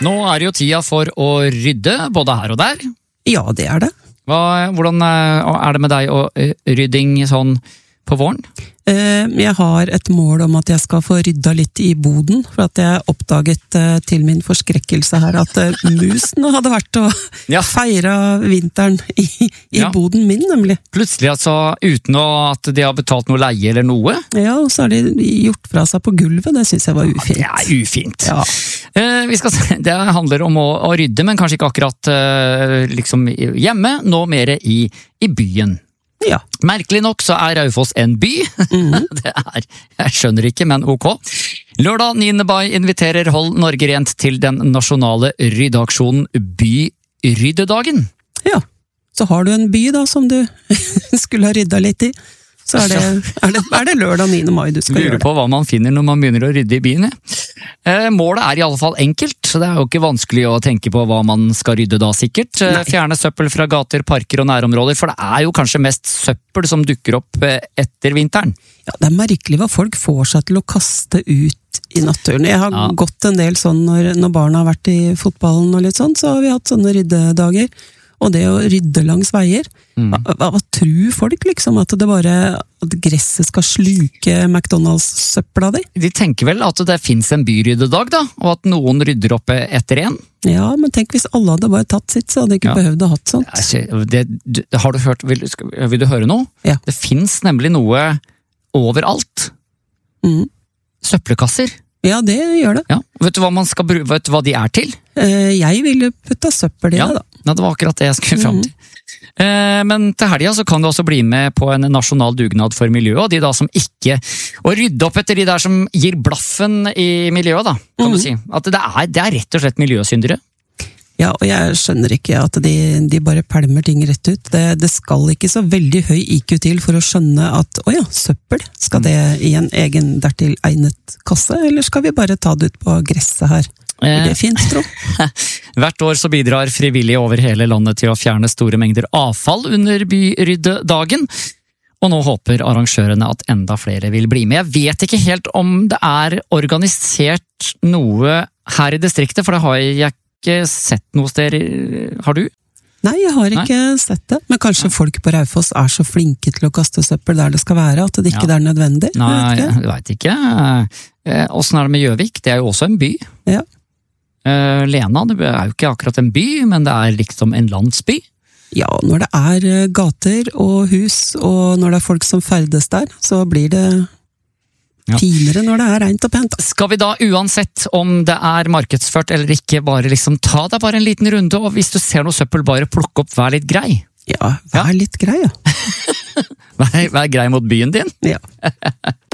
Nå det jo tida for å rydde, både her og der. Ja, det det. Hvordan det med deg og rydding sånn på våren? Jeg har et mål om at jeg skal få rydda litt i boden, for at jeg oppdaget til min forskrekkelse her at musen hadde vært og feira vinteren i boden min, nemlig. Plutselig altså, uten at de har betalt noe leie eller noe? Ja, og så har de gjort fra seg på gulvet, det synes jeg var ufint. Det ufint. Ja. Vi skal se, det handler om å rydde, men kanskje ikke akkurat liksom hjemme, nå mer i byen. Ja. Merkelig nok så Raufoss en by. Det jeg skjønner ikke, men ok. Lørdag 9. mai inviterer Hold Norge Rent til den nasjonale ryddeaksjonen Byryddedagen. Ja, så har du en by da som du skulle ha rydda litt i. Så det lørdag 9. mai du skal gjøre det. Lurer på hva man finner når man begynner å rydde i byen. Målet i alle fall enkelt, så det jo ikke vanskelig å tenke på hva man skal rydde da sikkert. Fjerne søppel fra gater, parker og nærområder, for det jo kanskje mest søppel som dukker opp etter vinteren. Ja, det merkelig hva folk får seg til å kaste ut i naturen. Jeg har gått en del sånn når barna har vært i fotballen og litt sånn, så har vi hatt sånne ryddedager. Og det å rydde langs veier. Hva tror folk liksom? At gresset skal sluke McDonalds-søppla di? De tenker vel at det finnes en byryddedag da, og at noen rydder opp etter en. Ja, men tenk hvis alle hadde bare tatt sitt, så hadde de ikke behøvd å ha hatt sånt. Har du hørt, vil du høre noe? Ja. Det finnes nemlig noe overalt. Søppelkasser. Ja, det gjør det. Ja. Vet du hva de til? Jeg ville putta søppel i det da. Ja, det var akkurat det jeg skulle fram til. Men til helga så kan du også bli med på en nasjonal dugnad for miljøet, og de da som ikke, og rydde opp etter de der som gir blaffen i miljøet da, kan du si. At det rett og slett miljøsyndere. Ja, og jeg skjønner ikke at de bare pælmer ting rett ut. Det skal ikke så veldig høy IQ til for å skjønne at, søppel, skal det i en egen dertil egnet kasse, eller skal vi bare ta det ut på gresset her? Det fint, tro. Hvert år så bidrar frivillige over hele landet til å fjerne store mengder avfall under byryddedagen, og nå håper arrangørene at enda flere vil bli med. Jeg vet ikke helt om det organisert noe her i distriktet, for det har jeg ikke sett noe sted. Har du? Nei, jeg har ikke sett det. Men kanskje folk på Raufoss så flinke til å kaste søppel der det skal være, at det ikke er nødvendig? Nei, jeg vet ikke. Hvordan det med Gjøvik? Det jo også en by. Ja. Lena, det jo ikke akkurat en by, men det liksom en landsby. Ja, når det gater og hus, og når det folk som ferdes der, så blir det finere når det rent og pent. Skal vi da, uansett om det markedsført eller ikke, bare liksom ta deg bare en liten runde, og hvis du ser noe søppel, bare plukke opp, vær litt grei? Ja, vær litt grei, ja. Vær grei mot byen din? Ja.